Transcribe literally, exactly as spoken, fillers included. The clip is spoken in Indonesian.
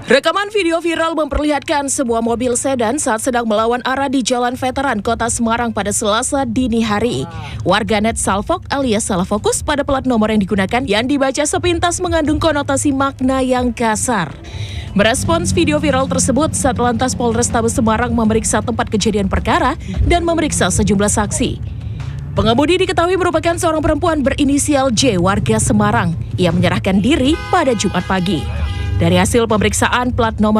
Rekaman video viral memperlihatkan sebuah mobil sedan saat sedang melawan arah di Jalan Veteran, Kota Semarang pada Selasa dini hari. Warganet salfok alias salah fokus pada plat nomor yang digunakan yang dibaca sepintas mengandung konotasi makna yang kasar. Merespons video viral tersebut, Satlantas Polrestabes Semarang memeriksa tempat kejadian perkara dan memeriksa sejumlah saksi. Pengemudi diketahui merupakan seorang perempuan berinisial J, warga Semarang. Ia menyerahkan diri pada Jumat pagi. Dari hasil pemeriksaan plat nomor